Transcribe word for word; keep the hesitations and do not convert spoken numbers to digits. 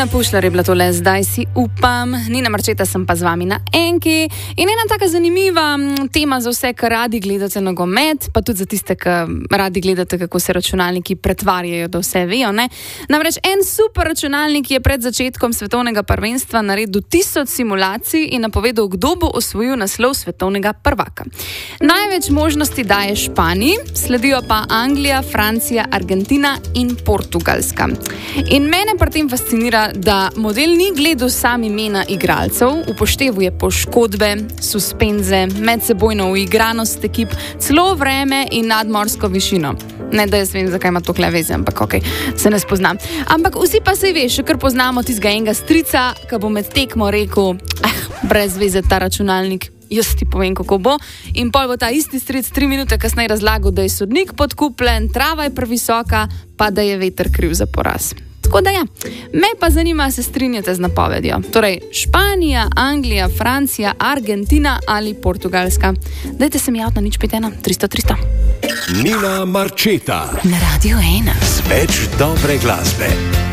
Nina Pušlar je bila tole, zdaj si upam. Nina Marčeta sem pa z vami na Enki. In ena taka zanimiva tema za vse, ki radi gledate nogomet, pa tudi za tiste, ki radi gledate, kako se računalniki pretvarjajo, da vse vejo, ne? Namreč en super računalnik je pred začetkom svetovnega prvenstva naredil tisoč simulacij in napovedal, kdo bo osvojil naslov svetovnega prvaka. Največ možnosti daje Španiji, sledijo pa Anglija, Francija, Argentina in Portugalska. In mene pri tem fascinira, da model ni gledal sam imena igralcev, upoštevuje poškodbe, suspenze, medsebojno uigranost ekip, celo vreme in nadmorsko višino. Ne, da jaz vem, zakaj ima to kle veze, ampak okej, okay, se ne spoznam. Ampak vsi pa se veš, še kar poznamo tistega enega strica, ki bo med tekmo rekel, eh, brez veze ta računalnik, jaz ti povem, kako bo. In pol bo ta isti stric tri minute kasneje razlagal, da je sodnik podkupljen, trava je previsoka, pa da je veter kriv za poraz. Tako da ja, me pa zanima, se strinjate z napovedjo. Torej, Španija, Anglija, Francija, Argentina ali Portugalska. Dajte se mi javiti na nič pet ena tristo tristo. Nina Marčeta Na Radio ena. Z več dobre glasbe.